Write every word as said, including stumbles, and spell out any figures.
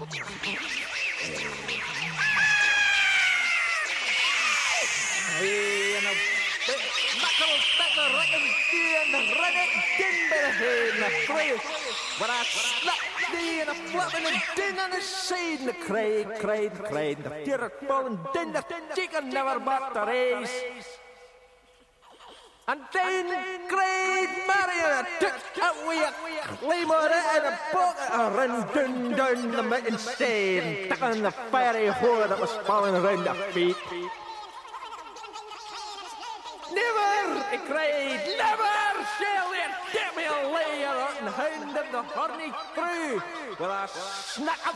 Hey, and a buckle, buckle, reckon, and the running din by the head and the three. But I slapped thee and a flapping and din on the side and the cried, cried, cried. The fear of falling din, the chicken never bought the race. And then cried Marion, took away a claymore and a bucket, and ran down, down the mountain stair, stuck on the fiery hole that was falling around their feet. Never, he cried, never shall the devil lay a rotten hound of the horny through with a snack of